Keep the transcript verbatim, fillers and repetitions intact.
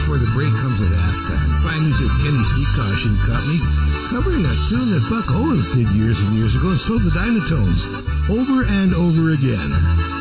before the break comes at halftime. Fine music, Kenny's Ski Caution Company, covering a tune that Buck Owens did years and years ago, and so the Dynatones, over and over again.